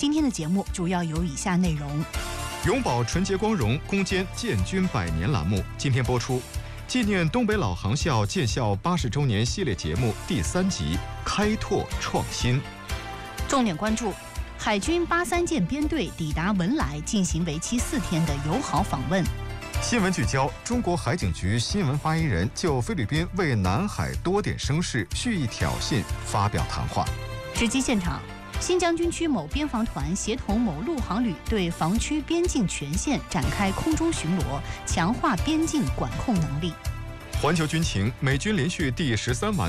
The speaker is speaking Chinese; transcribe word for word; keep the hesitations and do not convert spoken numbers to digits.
今天的节目主要有以下内容： 永葆纯洁光荣，攻坚建军百年栏目今天播出，纪念东北老航校建校八十周年系列节目第三集开拓创新。 重点关注海军八三舰编队抵达文莱，进行为期四天的友好访问。 新闻聚焦：中国海警局新闻发言人就菲律宾为南海多点生事蓄意挑衅发表谈话。 直击现场，新疆军区某边防团协同某陆航旅对防区边境全线展开空中巡逻，强化边境管控能力。 环球军情，美军连续第十三晚